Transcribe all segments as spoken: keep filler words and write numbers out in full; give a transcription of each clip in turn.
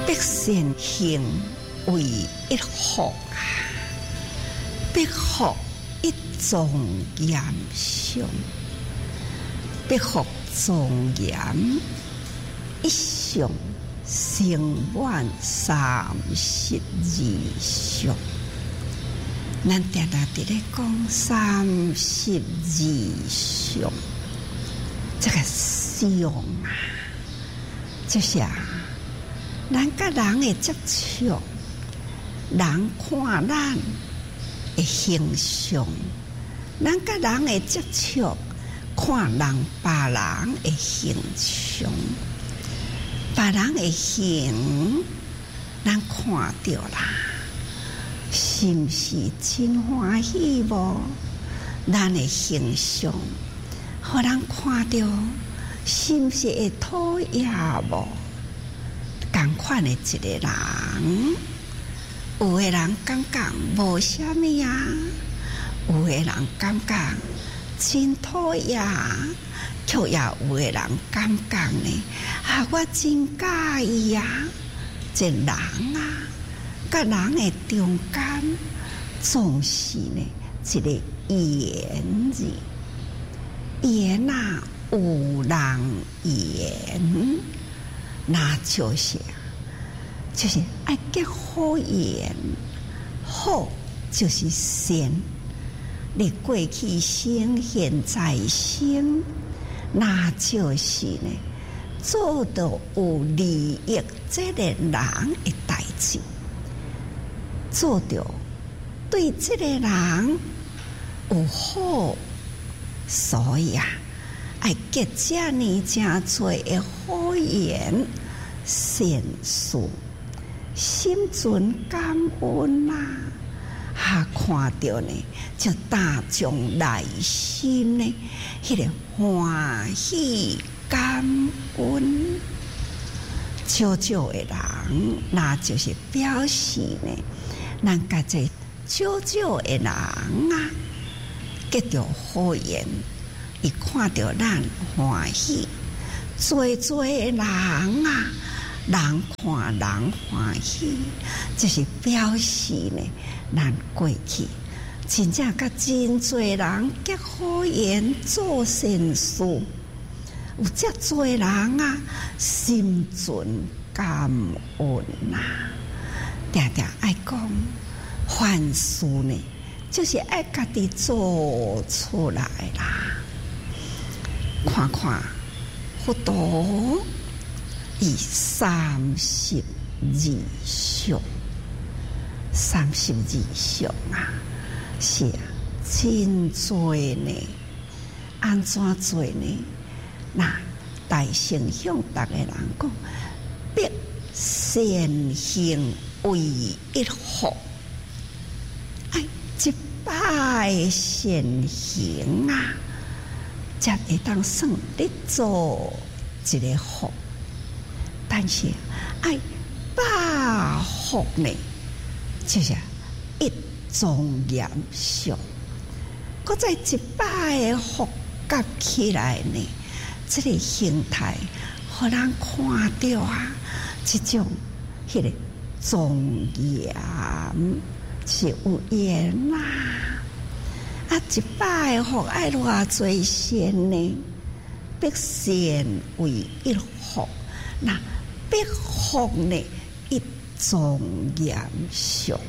必先行为一福啊，必福一庄严相，必福庄严一相，成满三十二相。咱定定伫咧讲三十二相，这个相啊，就是啊，咱甲人的接触，人看咱的形象，咱甲人的接触，看人别人的形象，别人的形，咱看到啦。是毋是真欢喜无？咱的形象，互人看到，是毋是会讨厌无？同款的一个人，有个人感觉无啥物啊，有个人感觉真讨厌，却也有个人感觉呢，啊，我真介意啊，这人啊。甲人的中间，总是呢一个缘字，缘啊有人缘，那就是就是爱结好缘，好就是善。你过去生，现在生，那就是呢做到有利益这个人的代志。做到对这个人有好，所以啊，爱结这呢真多的好缘善事，心存感恩啊！哈，看到呢，就打从内心呢，迄个欢喜感恩。少少的人，那就是表示呢。咱甲这少少的人啊，结着好缘，伊看到咱欢喜；多多的人啊，人看人欢喜，就是表示呢，咱过去真正甲真多人结好缘，做善事，有遮多人啊，心存感恩啊。定定爱讲凡事呢，就是爱家己做出来啦。看看佛陀以三十二相，三十二相啊，是啊，真多呢。安怎做呢？那大圣向大个人讲，必先行。为一福，哎，一摆善行啊，才会当算你做一个福。但是，哎，百福呢，就是一庄严相。搁再一摆的福夹起来呢，这个形态，互人看到啊，这种迄个。庄严是有缘啦，啊！一摆福爱偌侪善呢，必善为一福，那必福呢一庄严相。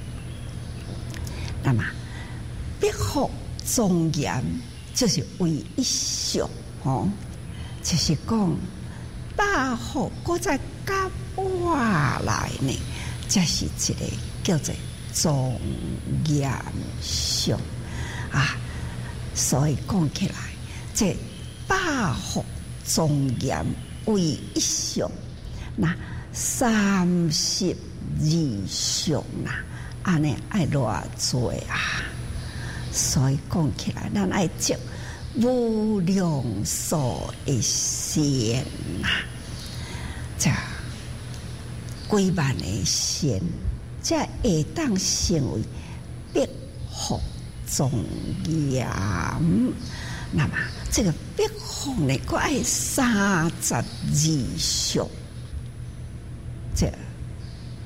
那么必福庄严就是为一相哦，就是讲百福搁再加我来呢。这是一个叫做庄严相啊，所以讲起来，这百福庄严为一相，那三十二相啊，安尼爱偌多啊，所以讲起来，咱爱接无量数的善啊，这。几万的善，才会当成为必福庄严。那么这个必福呢，佫爱三十二相，这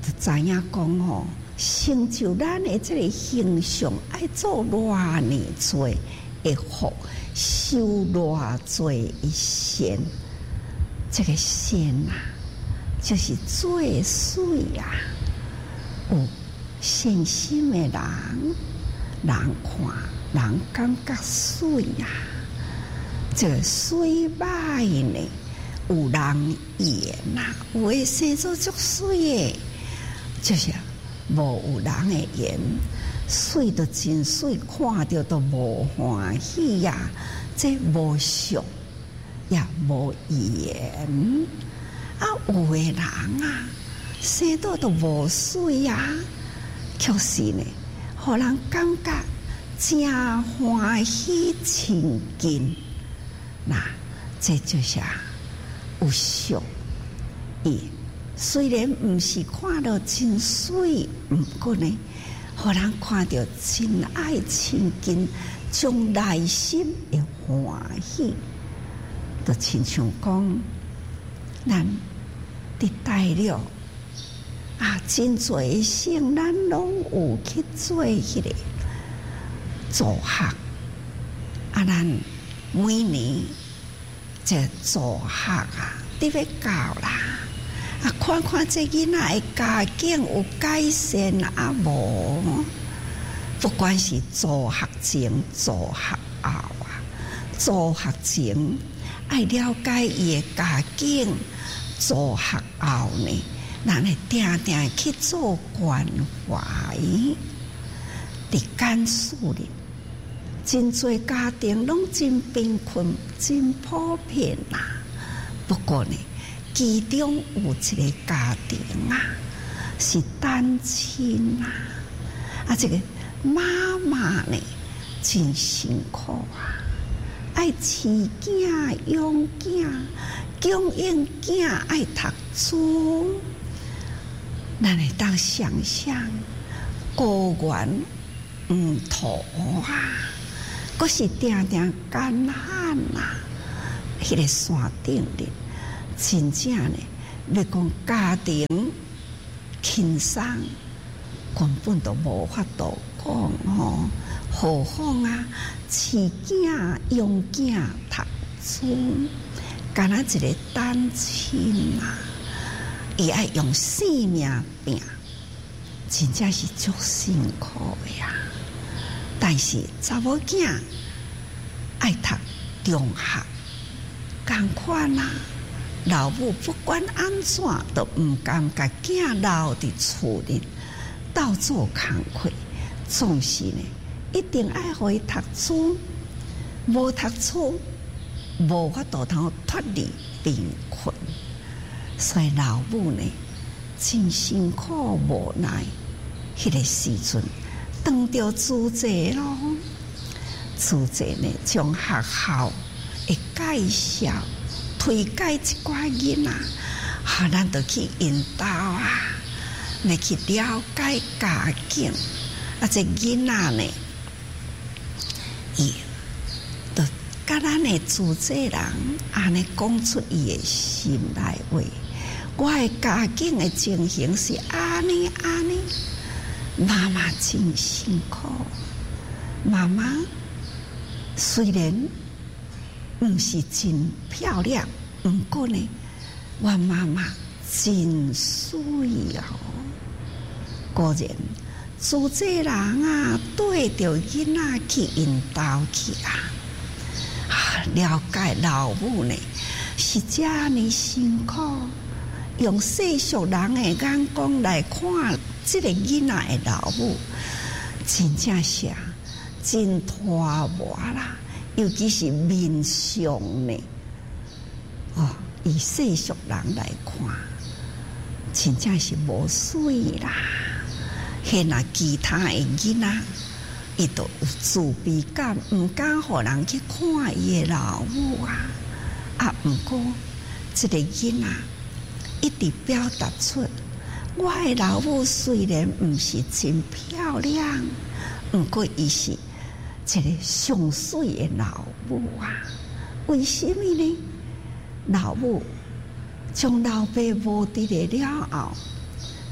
就知影讲吼，成就咱的这个形象，爱做偌尼多的福，修偌多的善。这个善啊，就是最水啊！有善心的人，人看人感觉水啊。这个水歹呢，有人言呐，有的生做足水的，就是无有人的言，水都真水，看着都无欢喜呀、啊，这无俗也无言啊，有的人啊，生到都无水呀、啊，确实呢，互人感觉真欢喜亲近。那这就是有俗，伊虽然毋是看到真水，毋过呢，互人看到真爱亲近，将内心的欢喜，就亲像讲，咱伫大了啊，真侪的圣咱拢有去做迄个助学啊，咱。每年这助学啊，你要教啦啊，看看这囡仔的家境有改善啊无？不管是助学前、助学後啊，助學前愛了解伊的家境，助學後呢，咱會定定去做關懷，伫簡述哩。真侪家庭拢真贫困，真普遍啦、啊。不過呢，其中有一個家庭啊，是單親啊，啊，這個媽媽呢真辛苦啊，愛飼囝、養囝、供應囝愛讀書，咱會當想象高原唔土啊。嗰是定定艱難啊！迄、那個山頂咧，真正咧，要講家庭輕鬆，根本都無法度講吼。何況啊，飼囝、養囝、讀書，敢若一個單親啊，伊愛用性命拼，真正是足辛苦的呀。但是查某囝愛讀中學，同款啊，老母不管安怎，都毋甘甲囝留伫厝裡，鬥做工課，總是呢，一定愛互伊讀書，無讀書，無法度通脫離貧困，所以老母呢，真辛苦無奈，迄個時陣。當着主席咯，主席呢將學校的介紹推介一寡囡仔，啊，咱就去引導啊，來去了解家境。啊，這囡仔呢，伊就甲咱的主席人安尼講出伊的心內話，我的家境的情形是安尼安尼。媽媽真辛苦，媽媽雖然唔是真漂亮，不過呢，我媽媽真水哦。果然，主責人啊，對着囡仔去引導去啊，了解老母呢是這麼辛苦，用世俗人的眼光來看。這個囡仔的老母真正是真拖磨啦，尤其是面相呢，哦，以世俗人來看，真正是無水啦。迄那其他的囡仔，伊都有自卑感，毋敢互人去看伊的老母啊。啊，毋過這個囡仔一直表達出。我的老母雖然唔是真漂亮，不過伊是一個上水的老母啊。為什麼呢？老母將老爸無佇了了後，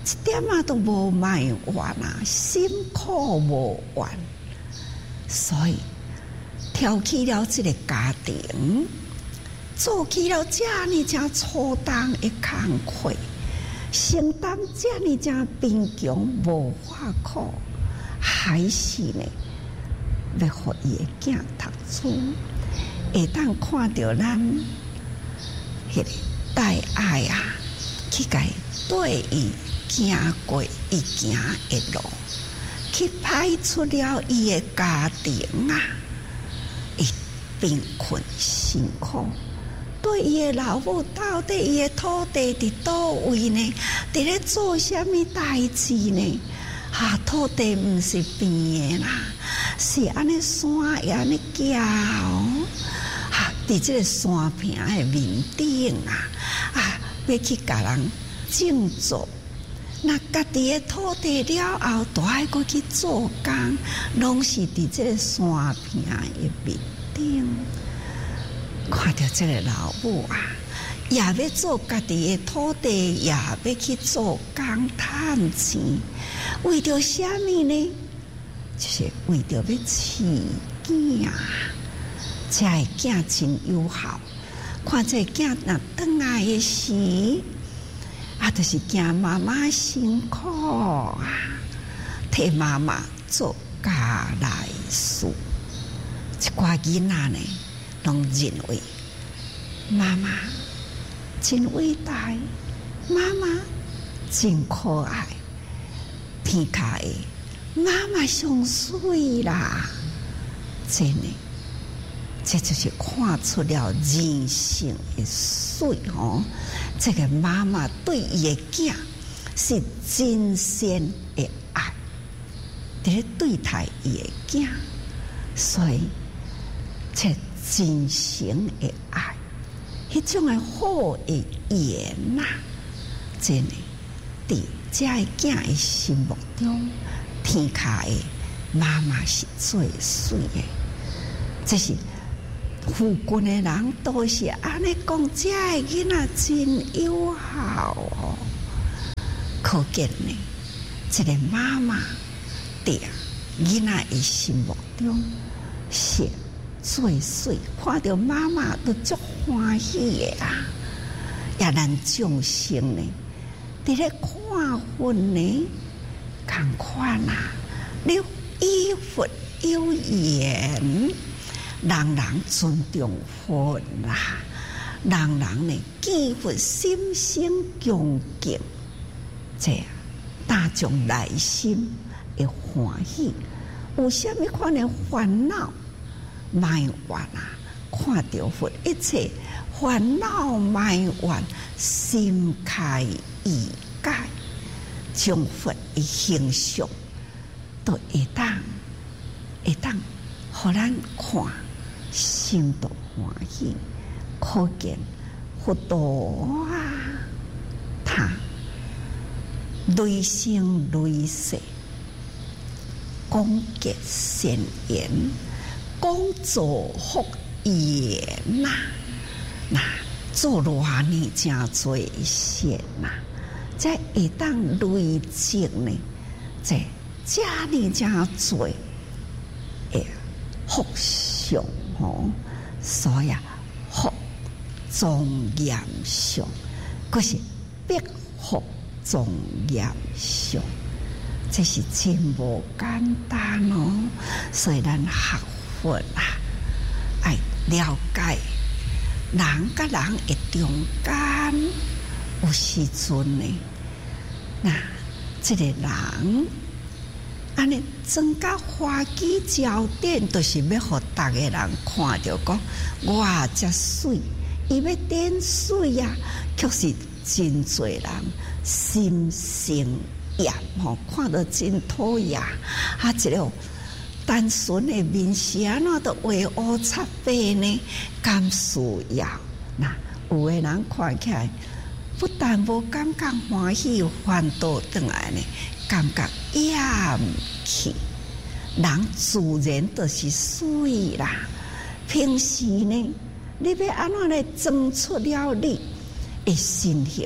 一点啊都无卖完啊，辛苦无完，所以挑起了这个家庭，做起了这呢正粗重的工课，承担这呢正贫穷无法苦，还是呢要互伊的囝读书，会当看到咱迄个大爱啊，去甲伊对伊行过伊行的路，去排出了伊的家庭啊，伊贫困辛苦。对伊的老母，到底伊的土地伫倒位呢？伫咧做啥物代志呢？啊，土地毋是平的啦，是安尼山会安尼叫，啊，伫即个山坪的面顶啊，啊，要去甲人种作。那家己的土地了后，都爱过去做工，拢是伫即个山坪的面顶。看到这个老母啊，也要做家己的土地，也要去做工赚钱，为着什么呢？就是为着要饲囝，这个囝真有效。看这个囝若转来的时，啊，就是惊妈妈辛苦啊，替妈妈做家内事。一寡囡仔呢，拢认为妈妈真伟大，妈妈真可爱，天下的妈妈上水啦！真的，这就是看出了人性的水哦。这个妈妈对伊的囝是真心的爱，在对待伊的囝，所以这真诚的爱，迄种的好的言呐、啊，真的，伫这个囝的心目中，天下的妈妈是最水的。这是附近的人都是安尼讲，这个囡仔真有效哦。可见呢，这个妈妈伫囡仔的心目中是最水，看到妈妈都足欢喜的啊！也咱众生呢，伫咧看分呢，同款啊，你依佛有言，人人尊重佛啦，人人呢见佛心生恭敬，这样大众内心会欢喜。有啥物款的烦恼？埋怨啊！看到佛一切烦恼埋怨，心开意解，将佛的形象都会当会当，互咱看，心都欢喜。可见佛陀啊，他累生累世讲结善言。讲做福言呐，那做偌呢真多善呐，这会当累积呢，这这呢真多诶福相吼，所以福庄严相，可是必福庄严相，这是真无简单哦，所以咱学佛啊，爱了解人甲人的中间，有时阵呢，那这个人安尼增加花枝焦点，就是要互逐个人看到讲，哇，这水，伊要点水呀、啊，却是真侪人心生厌吼，看到真讨厌，啊，一个单纯的面是安怎都画乌擦白呢？甘需要？那有的人看起来不但无感觉欢喜，反倒转来呢，感觉厌弃。人自然就是水啦。平时呢，你要安怎来装出了你的身形，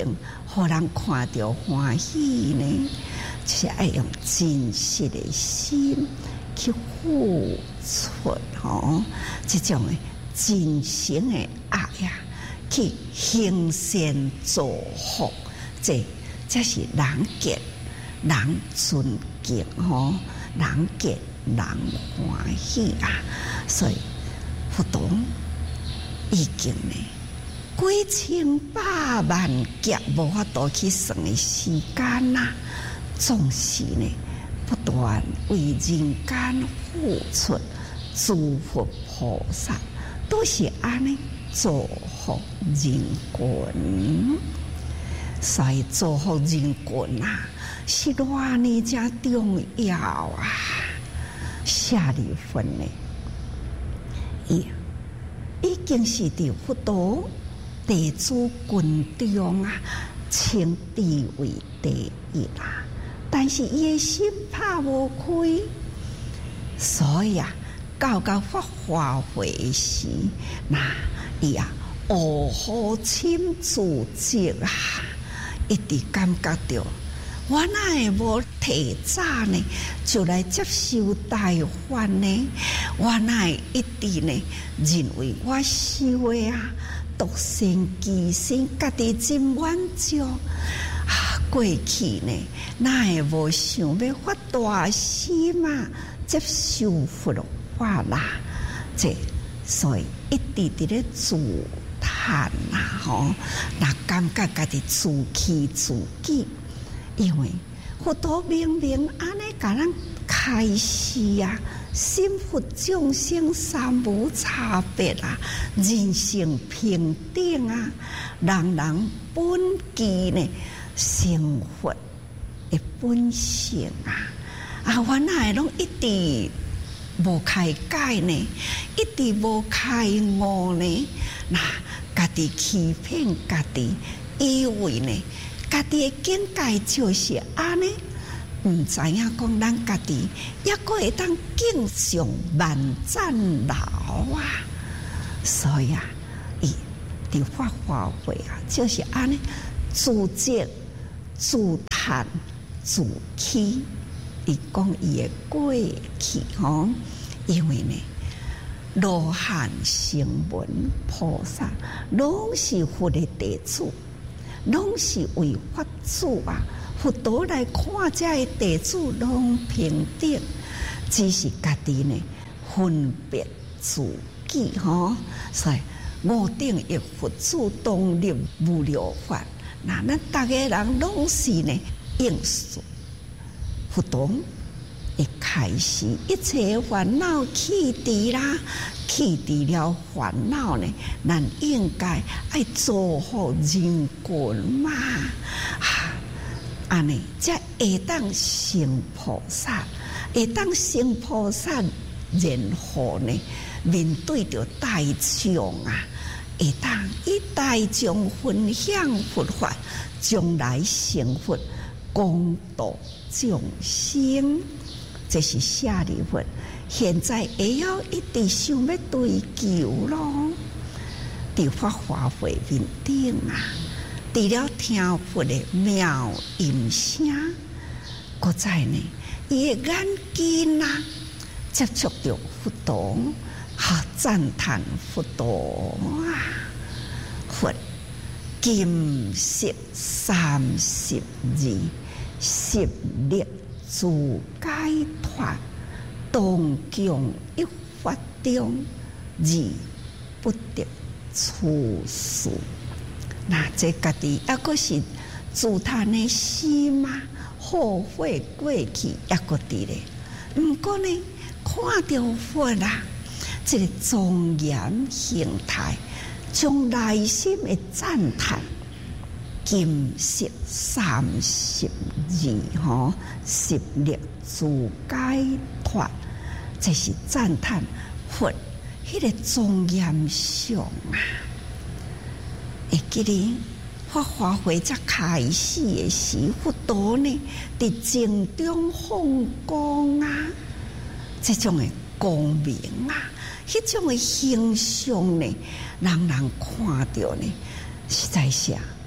互人看到欢喜呢，就是爱用真实的心去付出吼，这种的真诚的爱呀，去行善造福，这这是人见人尊敬吼，人见人欢喜啊，所以佛陀已经呢几千百万劫无法度去算的时间呐，总是呢不断为人间付出，诸佛菩萨都是安尼造福人群，所以造福人群啊，是偌呢真重要啊！下里分呢，已已经是伫佛陀地主群中啊，称地位第一啦。但是伊的心拍无开，所以啊，到到发华会时，那伊啊，卧虎深自责啊，一直感觉到，我哪会无提早呢，就来接受大患呢？我哪会一直呢，认为我修的啊，独善其身，家己真满足。过去呢，哪会无想要发大心啊，接受佛法啦？这所以一直伫咧自叹啦，吼，那感觉家己自欺自己，因为佛陀明明安尼甲咱开示啊，心佛众生三无差别啊，人性平等啊，人人本具呢。生活的本性啊，啊，我哪会拢一直无开解呢？一直无开悟呢？那家己欺骗家己，以为呢，家己的境界就是安尼，唔知影讲咱家己也阁会当敬上万赞老啊！所以啊，伊伫法华会啊，就是安尼自责。自叹自欺，伊讲伊的过去吼，因为呢，罗汉、声闻、菩萨，拢是佛的弟子，拢是为法主啊。佛陀来看这的弟子拢平等，只是家己呢分别自己吼，所以我定一佛主当立无了法。那咱大家人拢是呢应顺佛陀一开始，一切烦恼去除啦，去除了烦恼呢，咱应该爱做好人群嘛，啊，安尼才会当成菩萨，会当成菩萨，然后呢面对着大众啊。会当以大众分享佛法，将来成佛，广度众生，这是下里佛。现在会要一直想要追求咯，伫法华会面顶啊，除了听佛的妙音声，搁在呢，伊的眼睛啊，接触到佛陀。哈！赞叹佛陀啊，佛金色三十二，十力自解脱，当强一法中，而不得出世。那这家己也阁是自叹的心嘛，后悔过去也阁伫咧。毋过呢，看到佛啦。这个庄严形态，将内心的赞叹，金色三十二吼，十力自解脱，这是赞叹佛迄个庄严相啊！会记得法华会才开始的时，佛陀呢伫静中放光啊，这种的光明啊！迄种的形象呢，人人看到呢，实在是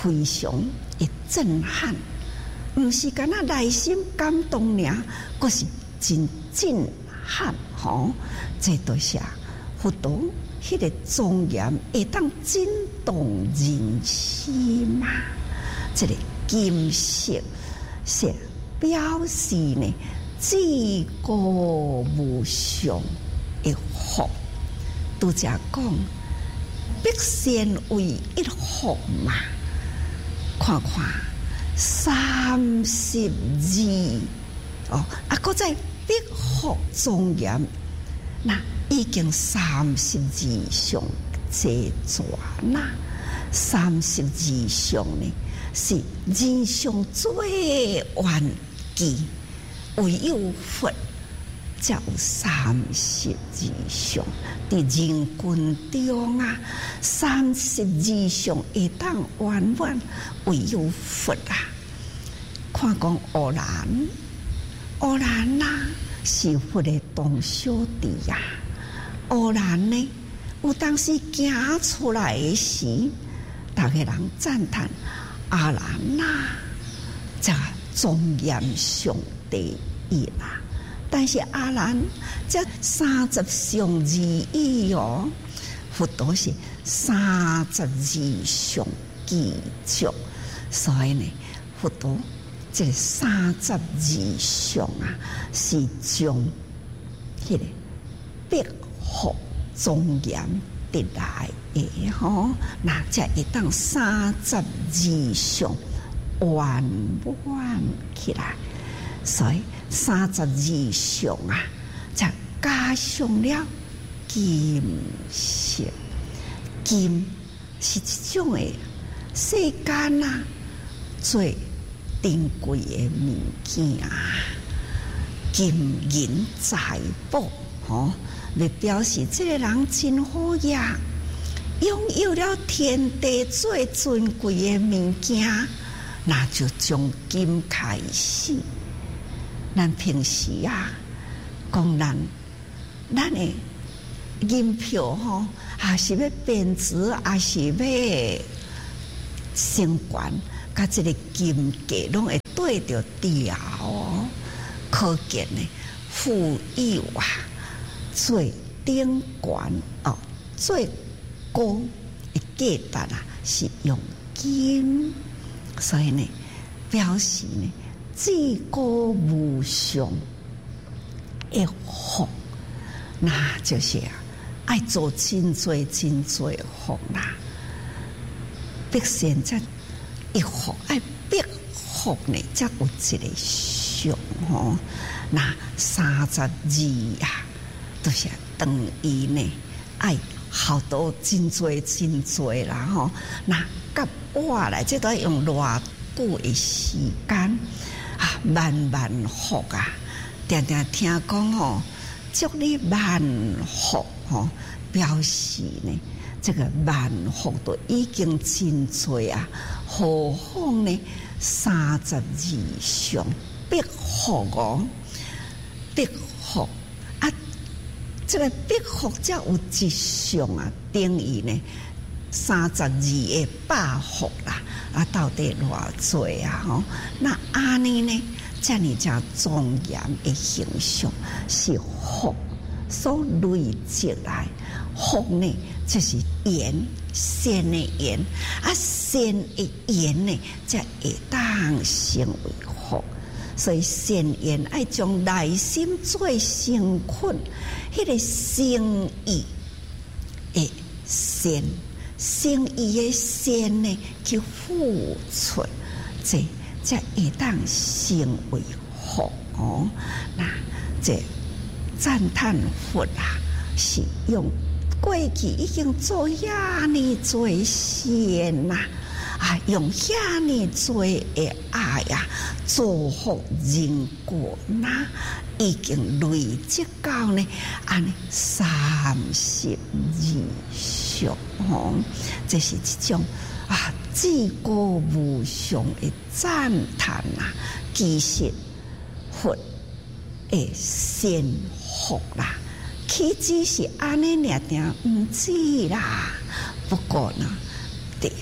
非常的震撼，毋是干那内心感动尔，佫是真震撼吼！这都是佛陀迄个庄严会当震动人心嘛。这个金色是表示呢至高无上的福。拄则讲必先为一福嘛，看看三十二哦，啊，搁再必福庄严，那已經三十二相這轉啦。三十二相呢，是人上最完結，唯有佛才有三十二相。伫人群中啊，三十二相會當圓滿，唯有佛啊。看講烏蘭，烏蘭啊，是佛的同小弟啊。烏蘭呢，有當時行出來的時，大家人讚嘆阿蘭啊，這莊嚴上第一啦。但是阿蘭這三十相之一哦，佛陀是三十二相具足，所以呢，佛陀這個三十二相啊，是將迄個必福莊嚴得來的吼，那才會當三十二相圓滿起來。所以三十二相啊，就加上了金色。金是一種的世間啊最珍貴的物件，金銀財寶，吼，嚟表示這個人真好呀，擁有了天地最尊貴的物件，那就從金開始。咱平時啊，講咱咱的銀票吼，也是要貶值，也是要升懸，甲這個金價攏會對着調哦。可見呢，富有啊，最頂懸哦，最高的價值啊，是用金，所以呢，表示呢。至高無上的福，那就是啊，愛做真多真多的福啦。必先則一福，愛必福呢，則有一個上吼。那三十二啊，都是等於呢，愛好多真多真多啦吼。那甲我來，這都用偌久的時間。啊，萬萬福啊！常常聽講吼，祝你萬福吼，表示呢，這個萬福都已經真多啊，何況呢三十二相必福哦，必福啊！這個必福才有一相啊，等於呢三十二個百福啦。啊，到底偌多啊？吼，那安尼呢？這樣才莊嚴的形象是福所累積來，福呢，就是緣，善的緣啊，善的緣呢，才會當成為福。所以善緣愛將內心最成困，迄個誠意的善。誠意的善呢，去付出，這這會當成為福哦。那這讚嘆佛啊，是用過去已經做遐尼多善呐，啊，用遐尼多的愛呀，造福人國呐，已經累積到呢，安尼三十二相吼，這是一種啊至高無上的讚嘆啊！其實佛的善福啦，豈只是安尼爾定毋止啦。不過呢，對，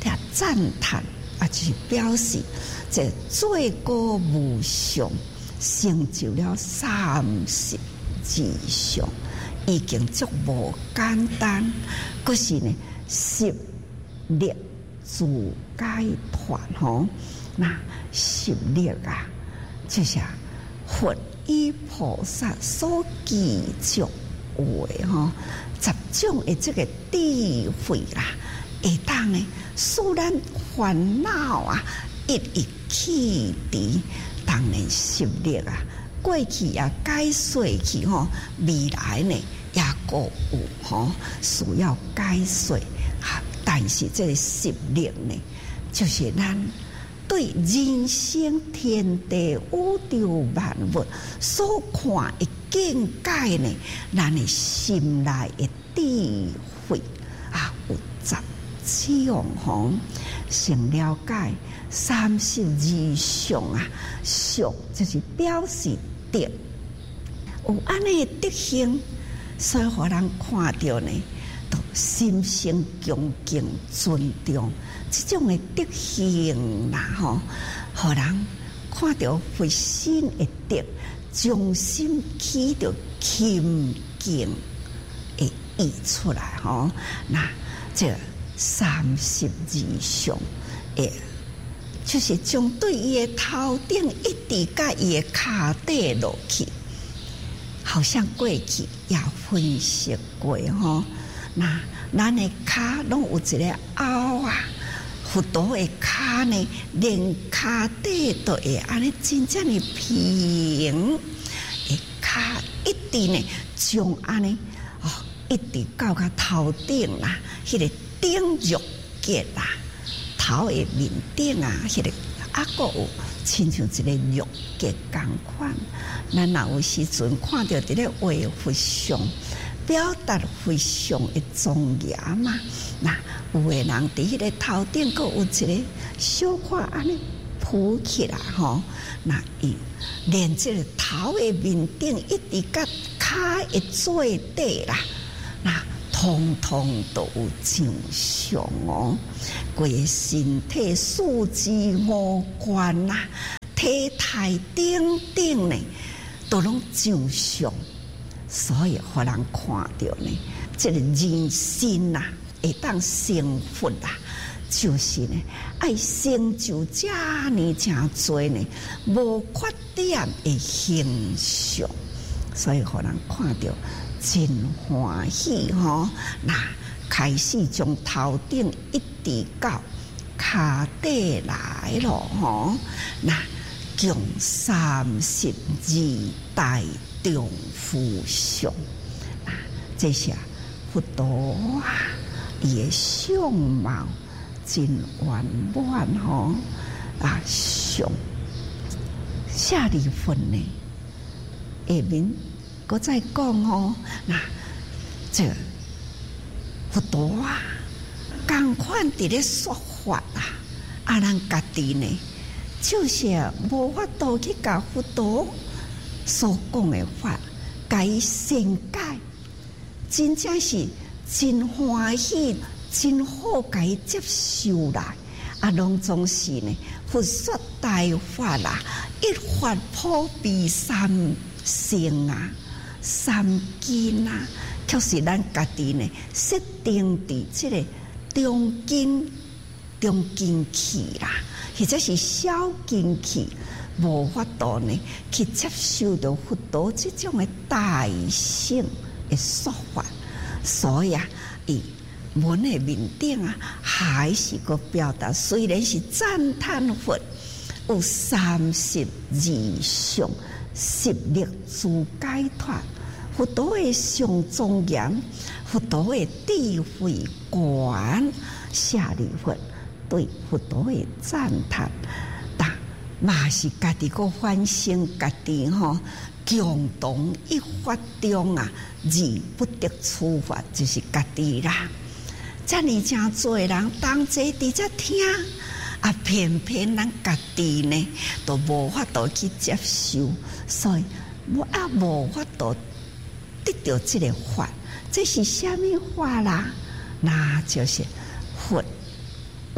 也赞叹，啊，就是表示这最高无上成就了三十二相，已经足无简单。可是呢，十力自解脱吼，那十力啊，就是佛与菩萨所具足为吼，十种的这个智慧啦，会当呢，使咱烦恼啊一一去除。当然十力啊，过去也解释去吼，未来呢也各有吼需要解释啊。但是这个十力呢，就是咱对人生天地宇宙万物所看的境界呢，咱的心内的智慧啊，有十种吼，先了解三十二相啊，相就是表示德，有安尼的德行，所以互人看到呢，都心生恭敬尊重。这种的德行啦，吼，互人看到佛心的德，将心起着恭敬的意出来，吼，那这三十二相，诶，就是将对伊的头顶一直甲伊的骹底落去，好像过去也分析过吼。那咱的骹拢有一个凹啊，佛陀的骹呢，连骹底都会安尼真正的平，的骹一直呢，将安尼哦，一直到甲头顶啦，迄、那个顶肉结啦，头的面顶啊，迄、那个啊，个有亲像一个肉结共款。咱若有时阵看到伫咧画佛像，表达佛像的庄严嘛。那有的人伫迄个头顶，佫有一个小块安尼浮起来吼。那伊连这个头的面顶一直甲骹的做底啦，那通通都有正常哦。规个身体四肢五官啦，体态等等呢，都拢正常。所以互人看到呢，这个人心呐、啊，会当成佛啦，就是呢，爱成就遮尼诚多呢无缺点的形象，所以互人看到真欢喜吼。那开始从头顶一直到骹底来咯吼，那共三十二大众佛像，啊，这些佛陀啊，伊的相貌真圆满吼啊，像舍利弗呢，下面搁再讲吼，那这佛陀啊，同款伫咧说法啊，啊，咱家己呢，就是无法度去甲佛陀所讲的法，甲伊善解，真正是真欢喜，真好，甲伊接受来。啊，拢总是呢，佛说大法啦，一法普遍三乘啊，三根啊，却是咱家己呢，设定伫这个中根、中根器啦，或者是小根器。无法度呢，去接受到佛陀这种的大乘的说法，所以啊，伊文的面顶啊，还是个表达，虽然是赞叹佛有三十二相，十力自解脱，佛陀的上庄严，佛陀的智慧观，舍利弗对佛陀的赞叹。嘛是家己个反省家己吼，共同一法中啊，而不得处罚，就是家己啦。遮尔诚多人当坐伫遮听，啊，偏偏咱家己呢，都无法度去接受，所以我啊无法度得到这个法。这是虾米法啦？那就是佛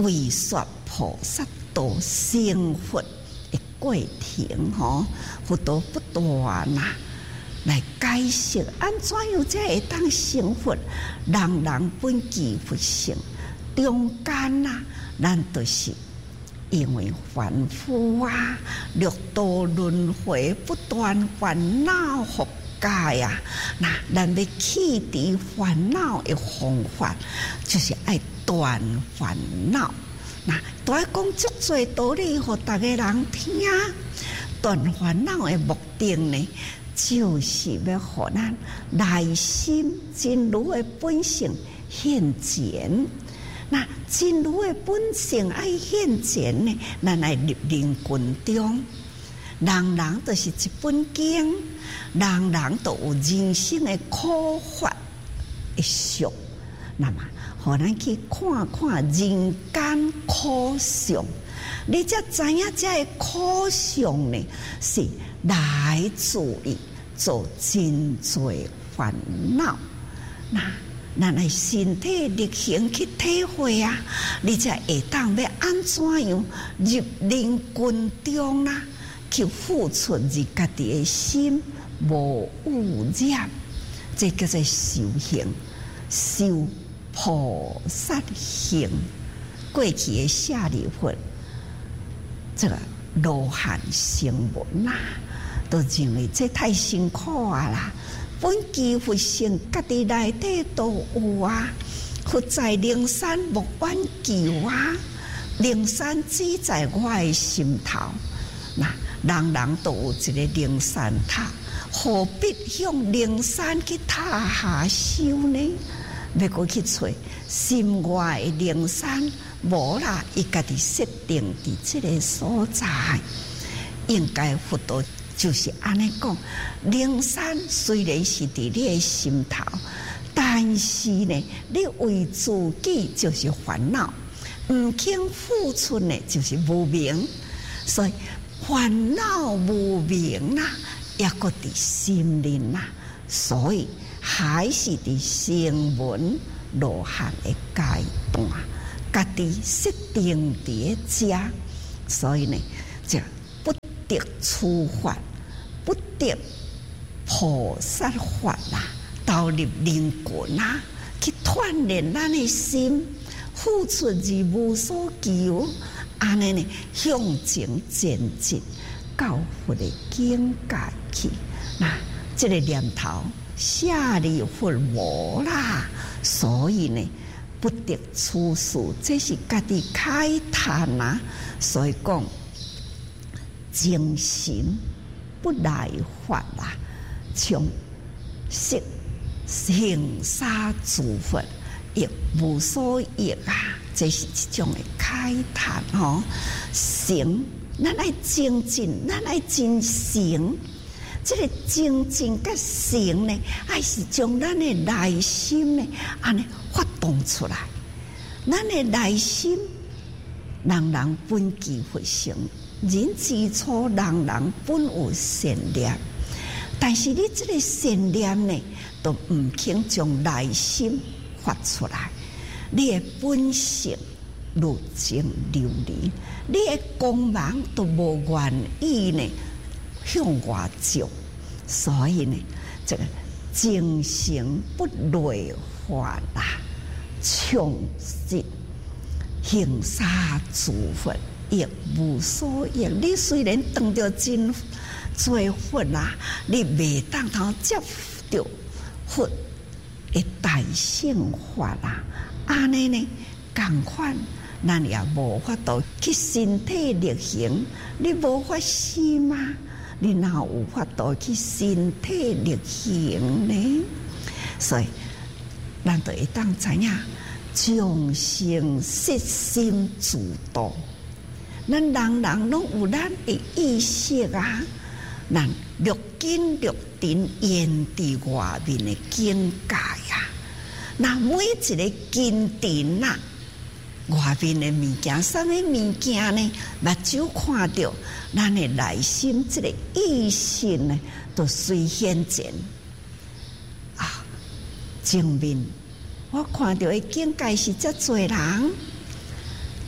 为说菩萨道成佛的过程吼，佛陀不断呐来解释安怎样才会当成佛，人人本具佛性。中间呐，咱就是因为凡夫啊，六道轮回不断烦恼覆盖啊，那咱要去除烦恼的方法，就是爱断烦恼。那都爱讲足多道理，互大家人听。断烦恼的目的呢，就是要互咱内心真如的本性现前。那真如的本性爱现前呢，咱来入灵群中，人人都是一本经，人人都有人生的苦法的相。那么，互咱去看看人间苦相，你才知影这个苦相呢，是来自于做真多烦恼。那咱的身体力行去体会啊，你才会当要安怎样入灵群中啊，去付出你家己的心无污染，这叫做修行，修菩萨行。过去的舍利弗，这个罗汉声闻啊，都认为这太辛苦啊啦。本具佛性，家己内底都有啊。佛在灵山莫挽救啊，灵山只在我的心头。那人人都有一个灵山塔，何必向灵山去塔下修呢？要过去找心外的灵山，无啦，伊家己设定伫这个所在，应该佛陀。就是安尼讲，灵山虽然是伫你的心头，但是呢，你为自己就是烦恼，唔肯付出呢，就是无明。所以烦恼无明呐，也个伫心里呐，所以还是伫声闻罗汉的阶段，家己设定伫遮，所以呢，就不得处法。不得菩萨法啦，投入灵魂啦，去锻炼咱的心，付出而无所求，安尼呢向前前进，到佛的境界去。那这个念头舍利弗无啦，所以呢不得处事，这是家己开坛啊。所以讲精神。不来法啦，从色行沙诸佛亦无所益啊！这是一种的开坛吼。行，咱爱精进，咱爱真行。这个精进甲行呢，爱是将咱的内心呢，安尼发动出来。咱的内心，人人本具佛性。人之初，人人本有善念，但是你这个善念呢，都唔肯将内心发出来。你的本性如情流离，你的光芒都无愿意呢向外照，所以呢，这个精神不内化啦，穷尽行沙诸佛。亦无所益。你虽然当着真做佛啦，你未当头接着佛的大乘法啦，安尼呢，共款，咱也无法度去身体力行。你无法心吗？你哪有法度去身体力行呢？所以，咱就会当知影，众生悉心自度。咱人人拢有咱的意识啊，咱六根六尘现伫外面的境界啊。那每一个根尘啊，外面的物件，什么物件呢？目睭看到，咱的内心这个意识呢，都随现前啊。前面我看到的境界是遮多人。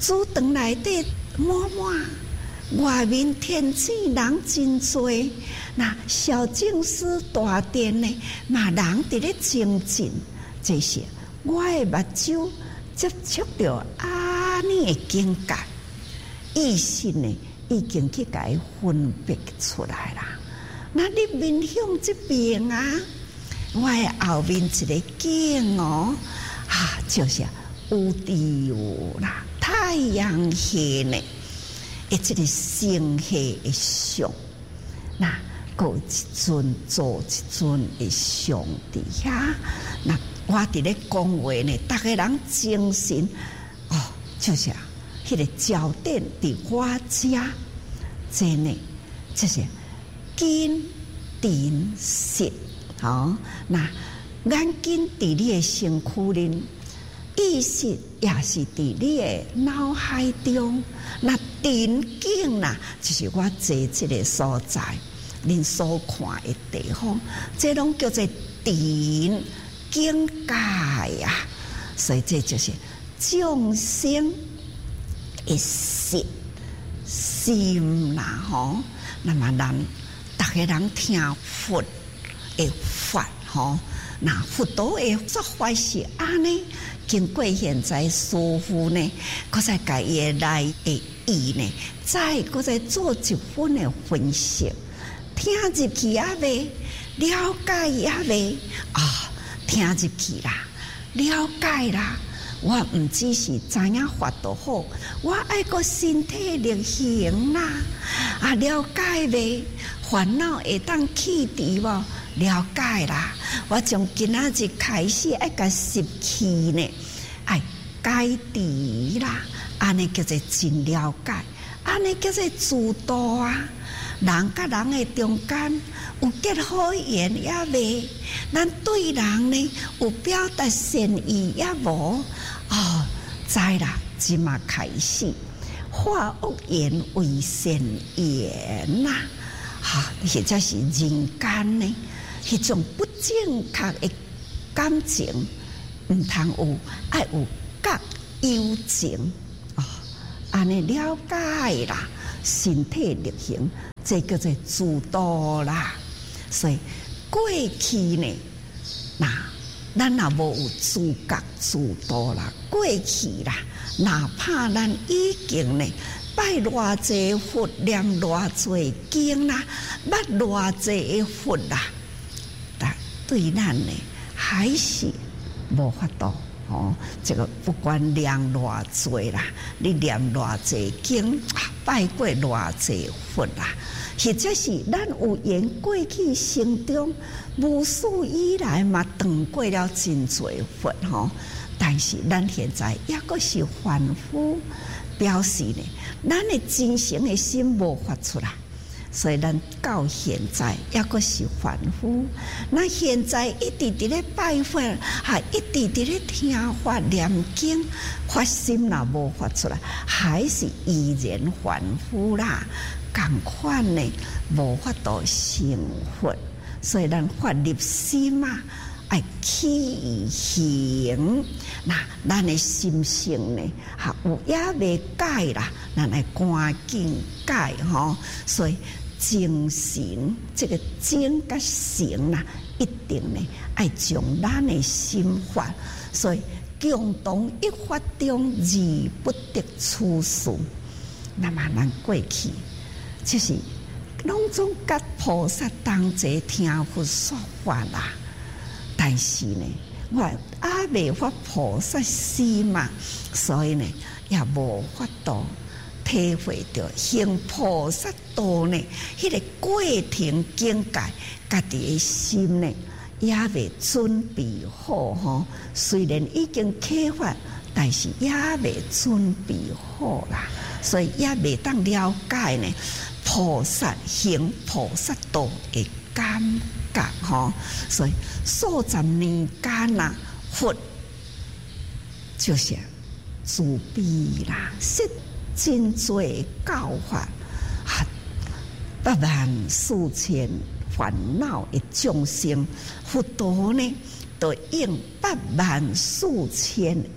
主堂内底满满，外面天子人真多。那小净思大殿呢，嘛人伫咧精进，这些我的目睭接触到安尼的境界，意识呢已经去甲伊分别出来啦。那你面向这边啊，我的后面一个景哦，啊，就是有地有啦，太阳系呢，诶，这个星系的相，那有一尊做一尊的上伫遐，那我伫咧讲话呢，逐个人精神哦，就是啊，迄个焦点伫我遮，真呢，就是金电色，好，那眼睛伫你的身躯里，意识也是伫你的脑海中，那电景呐，就是我坐这个所在。恁所看的地方，这拢叫做电境界啊！所以这就是众生的识心啦，吼。那么咱逐个人听佛的法，吼，那佛陀的说法是安尼。经过现在师父呢，搁再甲伊的内的意呢，再搁再做一分的分析。听入去也未了解也未啊，听入去啦，了解啦。我唔只是知影法度好，我爱个身体力行啦。啊，了解未？烦恼会当去除无？了解啦。我从今仔日开始爱甲习气呢，爱解除啦。安尼叫做真了解，安尼叫做自度啊。人甲人的中间有结好缘也未，咱对人呢有表达善意也无哦，知啦，即马开始化恶缘为善缘呐，哈，或者是人间呢，迄种不正确的感情，唔通有，爱有觉有情哦，安尼了解啦，身体力行。这叫做自度啦，所以过去呢，那咱也无有自觉自度啦。过去啦，哪怕咱已经呢拜偌济佛，念偌济经啦，捌偌济佛啦，但对咱呢还是无法度。哦，这个不管念偌济啦，你念偌济经，拜过偌济佛啦，或者是咱有缘过去生中无数以来嘛，断过了真多佛吼，但是咱现在也阁是凡夫，表示呢，咱的真诚的心无发出来。所以咱到现在也阁是凡夫，那现在一直伫咧拜佛，还一直伫咧听法念经，发心也无发出来，还是依然凡夫啦。共款呢，无法度成佛，所以咱发入心啊，爱起于行。那咱的心性呢，哈有也未改啦，咱来赶紧改吼。所以精神这个精甲神啦，一定呢爱将咱的心法，所以共同一法中，而不得出事。那么咱过去就是拢总甲菩萨同齐听佛说法啦，但是呢，我也未发菩萨心嘛，所以呢也无法度体会到行菩萨道呢，迄、那个过程境界，家己的心呢也未准备好吼。虽然已经启发，但是也未准备好啦，所以也未当了解呢菩萨行菩萨道的感觉吼。所以数十年间啦，佛就是慈悲啦，是真多教法，八万四千烦恼的众生，佛陀呢，就用八万四千的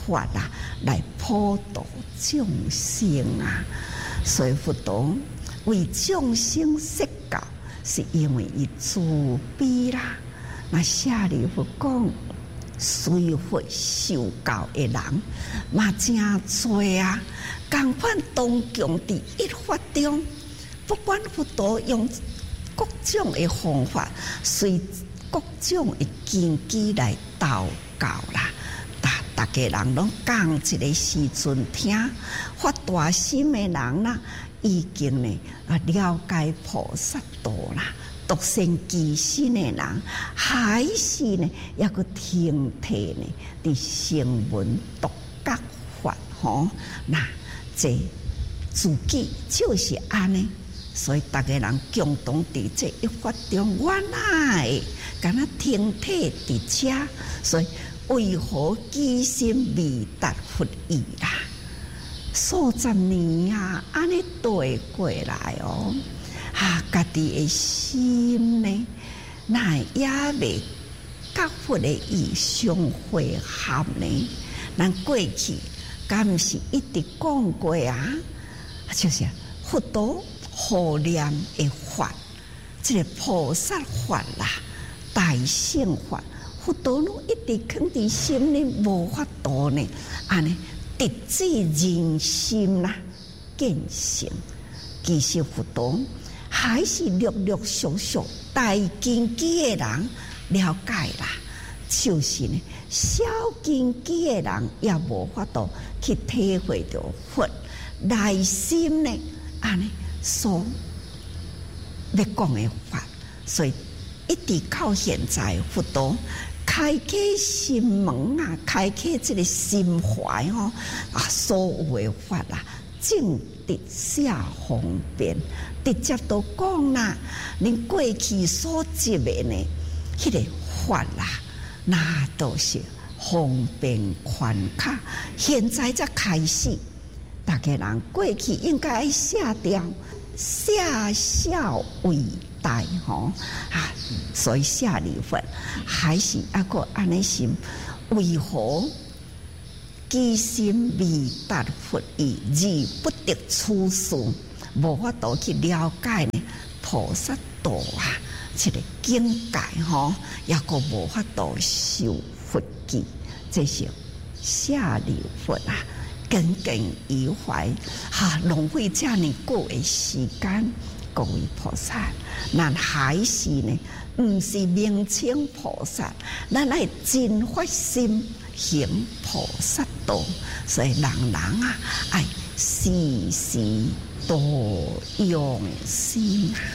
法啊来普度众生啊。所以佛陀为众生设教，是因为伊慈悲啦。那舍利弗讲，随佛受教的人嘛真多啊。共款当强伫一法中，不管佛陀用各种的方法，随各种的根基来导教啦。大大家人拢讲一个时阵听，发大心的人啦，已经呢啊了解菩萨道啦。独善其身的人，还是呢要个听体呢伫声闻独觉法吼，那这自己就是安尼。所以大家人共同伫这一法中，原来敢若听体伫遮，所以为何其心未达佛意啦？数十年啊，安尼对过来哦。啊，家己的心呢，那也未甲佛的意相会合呢？咱过去敢毋是一直讲过啊？就是佛陀护念的法，这个菩萨法啦、大乘法，佛陀拢一直藏伫心里，无法度呢，安尼直至人心啦见性。其实佛陀还是陆陆续续大根基的人了解啦，就是呢小根基的人也无法度去体会到佛内心呢安尼所要讲的法，所以一直到现在，佛陀开启心门啊，开启这个心怀哦啊，所有的法啊，正直下方便。直接都讲啦，恁过去所执的呢，迄、那个法啦，那都是方便宽卡。现在才开始，大家人过去应该写掉，写孝为大吼啊，所以舍利弗还是一个安尼心，为何其心未达佛意，而不得出世？无法度去了解呢菩萨道啊，这个境界吼，也个无法度受佛记，这是舍利弗啊，耿耿于怀，哈、啊，浪费这样久的时间。各位菩萨，咱还是呢，唔是名称菩萨，咱来真发心行菩萨道，所以人人啊，爱时时多用心啊。